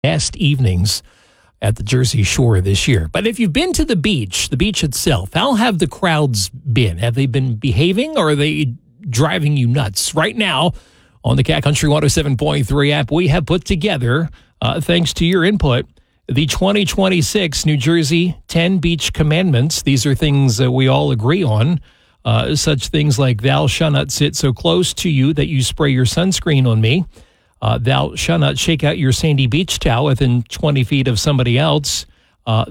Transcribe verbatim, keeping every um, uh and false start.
best evenings at the Jersey Shore this year. But if you've been to the beach, the beach itself, how have the crowds been? Have they been behaving, or are they driving you nuts? Right now, on the Cat Country one oh seven point three app, we have put together, uh, thanks to your input, the twenty twenty-six New Jersey ten Beach Commandments. These are things that we all agree on, uh, such things like thou shalt not sit so close to you that you spray your sunscreen on me. Uh, thou shalt not shake out your sandy beach towel within twenty feet of somebody else.